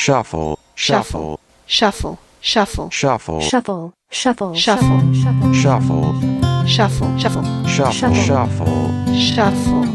shuffle, shuffle, shuffle, shuffle, shuffle, shuffle, shuffle, shuffle, shuffle, shuffle, shuffle, shuffle, shuffle, shuffle.